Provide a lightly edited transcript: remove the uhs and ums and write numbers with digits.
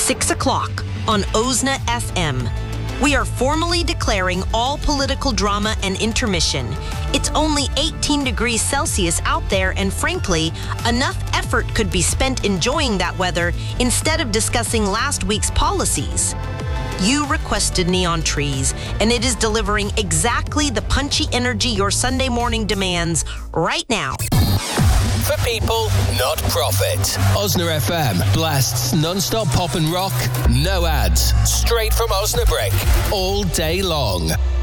6 o'clock on OSNA FM. We are formally declaring all political drama an intermission. It's only 18 degrees Celsius out there, and frankly, enough effort could be spent enjoying that weather instead of discussing last week's policies. You requested neon trees, and it is delivering exactly the punchy energy your Sunday morning demands right now. For people, not profit. OSNA FM blasts non-stop pop and rock, no ads, straight from Osnabrück, all day long.